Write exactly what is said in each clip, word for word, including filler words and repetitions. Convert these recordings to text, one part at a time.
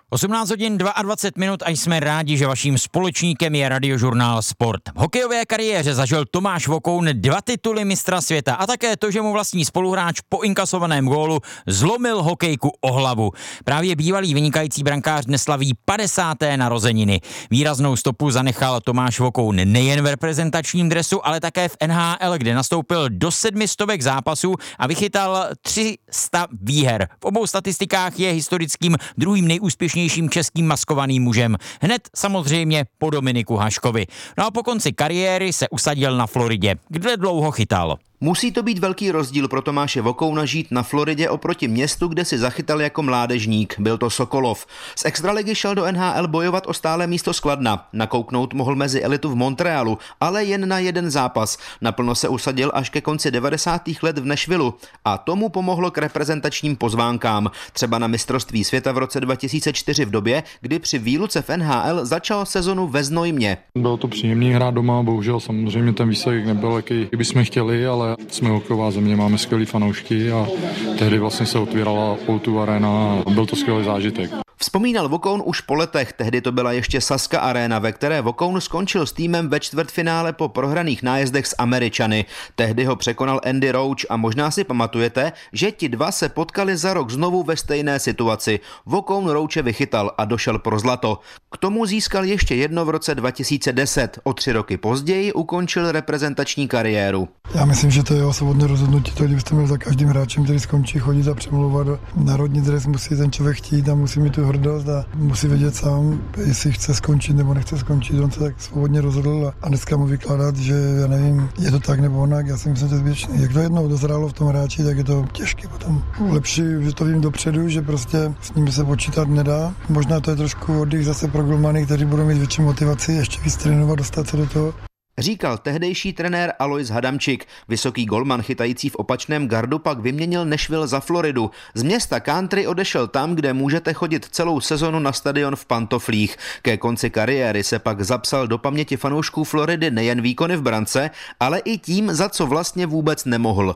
osmnáct hodin dvacet dva minut a jsme rádi, že vaším společníkem je Radiožurnál Sport. V hokejové kariéře zažil Tomáš Vokoun dva tituly mistra světa a také to, že mu vlastní spoluhráč po inkasovaném gólu zlomil hokejku o hlavu. Právě bývalý vynikající brankář dnes slaví padesáté narozeniny. Výraznou stopu zanechal Tomáš Vokoun nejen v reprezentačním dresu, ale také v N H L, kde nastoupil do sedmi stovek zápasů a vychytal tři sta výher. V obou statistikách je historickým druhým nejúspěšnějším českým maskovaným mužem. Hned samozřejmě po Dominiku Haškovi. No a po konci kariéry se usadil na Floridě, kde dlouho chytal. Musí to být velký rozdíl pro Tomáše Vokouna žít na Floridě oproti městu, kde si zachytal jako mládežník. Byl to Sokolov. Z extraligy šel do N H L bojovat o stále místo z Kladna. Nakouknout mohl mezi elitu v Montrealu, ale jen na jeden zápas. Naplno se usadil až ke konci devadesátých let v Nashvillu a tomu pomohlo k reprezentačním pozvánkám. Třeba na mistrovství světa v roce dva tisíce čtyři v době, kdy při výluce v N H L začal sezonu ve Znojmě. Bylo to příjemný hrát doma, bohužel samozřejmě ten výsledek nebyl, jaký bychom chtěli, ale jsme hokejová země, máme skvělý fanoušky a tehdy vlastně se otvírala O dva Arena a byl to skvělý zážitek. Vzpomínal Vokoun už po letech, tehdy to byla ještě Saska Arena, ve které Vokoun skončil s týmem ve čtvrtfinále po prohraných nájezdech s Američany. Tehdy ho překonal Andy Roach a možná si pamatujete, že ti dva se potkali za rok znovu ve stejné situaci. Vokoun Roache vychytal a došel pro zlato. K tomu získal ještě jedno v roce dva tisíce deset. O tři roky později ukončil reprezentační kariéru. Já myslím, že to je svobodné rozhodnutí, to kdybyste měl za každým hráčem, který skončí chodit a přemlouvat. Národní dres musí ten člověk chtít a musí mít tu hrdost a musí vědět sám, jestli chce skončit nebo nechce skončit. On se tak svobodně rozhodl a dneska mu vykládat, že já nevím, je to tak nebo onak, já si myslím, že zbytečný. Jak to jednou dozrálo v tom hráči, tak je to těžké potom. Lepší, že to vím dopředu, že prostě s nimi se počítat nedá. Možná to je trošku oddych zase pro golmany, kteří budou mít větší motivaci, ještě víc trénovat, dostat se do toho. Říkal tehdejší trenér Alois Hadamčík. Vysoký golman chytající v opačném gardu pak vyměnil Nashville za Floridu. Z města country odešel tam, kde můžete chodit celou sezonu na stadion v pantoflích. Ke konci kariéry se pak zapsal do paměti fanoušků Floridy nejen výkony v brance, ale i tím, za co vlastně vůbec nemohl.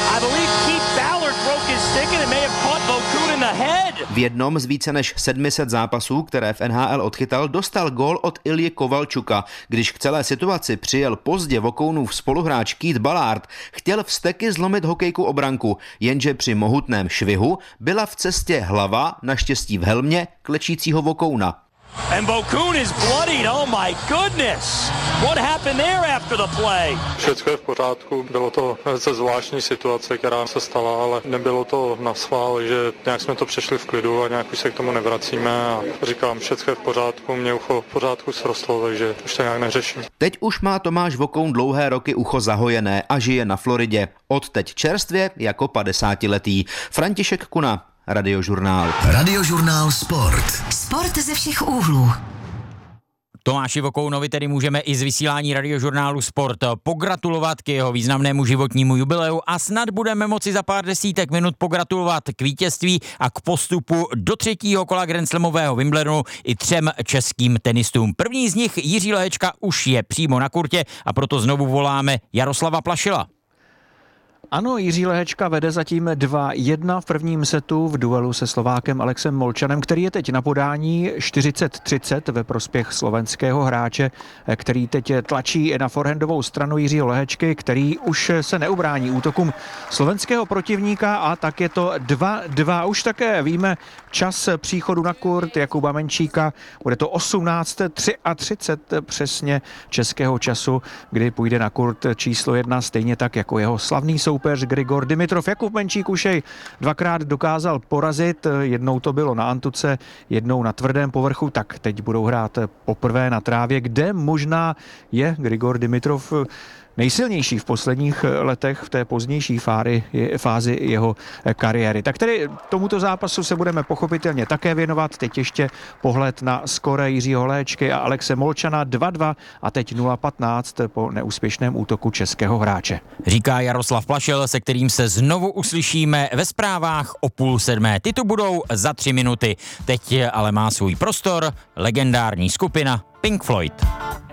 V jednom z více než sedmi set zápasů, které v N H L odchytal, dostal gól od Ilji Kovalčuka. Když k celé situaci přijel pozdě Vokounův spoluhráč Keith Ballard, chtěl vzteky zlomit hokejku o branku, jenže při mohutném švihu byla v cestě hlava, naštěstí v helmě, klečícího Vokouna. And Vokoun is bloodied. Oh my goodness. What happened there after the play? Všechno je v pořádku, bylo to ze zvláštní situace, která se stala, ale nebylo to na schvál, že nějak jsme to přešli v klidu a nějak už se k tomu nevracíme a říkám, všechno je v pořádku, mě ucho v pořádku srostlo, takže už to nějak neřeším. Teď už má Tomáš Vokoun dlouhé roky ucho zahojené a žije na Floridě. Odteď čerstvě jako padesátiletý. František Kuna, Radiožurnál. Radiožurnál Sport. Sport ze všech úhlů. Tomáši Vokounovi tedy můžeme i z vysílání Radiožurnálu Sport pogratulovat k jeho významnému životnímu jubileu a snad budeme moci za pár desítek minut pogratulovat k vítězství a k postupu do třetího kola grandslamového Wimbledonu i třem českým tenistům. První z nich, Jiří Lehečka, už je přímo na kurtě a proto znovu voláme Jaroslava Plašila. Ano, Jiří Lehečka vede zatím dva jedna v prvním setu v duelu se Slovákem Alexem Molčanem, který je teď na podání čtyřicet třicet ve prospěch slovenského hráče, který teď tlačí na forehandovou stranu Jiřího Lehečky, který už se neubrání útokům slovenského protivníka a tak je to dva dva. Už také víme čas příchodu na kurt Jakuba Menčíka, bude to osmnáct třicet tři přesně českého času, kdy půjde na kurt číslo jedna, stejně tak jako jeho slavný soupeř Grigor Dimitrov. Jakub Menčík už jej dvakrát dokázal porazit, jednou to bylo na antuce, jednou na tvrdém povrchu, tak teď budou hrát poprvé na trávě, kde možná je Grigor Dimitrov nejsilnější v posledních letech v té pozdější fáry, fázi jeho kariéry. Tak tedy tomuto zápasu se budeme pochopitelně také věnovat. Teď ještě pohled na skóre Jiřího Lehečky a Alexe Molčana dva dva a teď nula patnáct po neúspěšném útoku českého hráče. Říká Jaroslav Plašil, se kterým se znovu uslyšíme ve zprávách o půl sedmé. Ty tu budou za tři minuty. Teď ale má svůj prostor legendární skupina Pink Floyd.